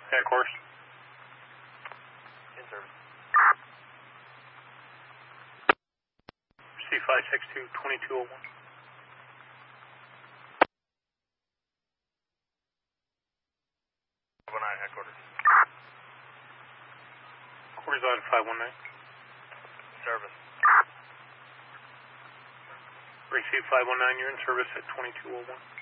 Yeah, of course. In service. Receive 562 2201. Headquarters. Quarters out of 519. Service. Receive 519, you're in service at 2201.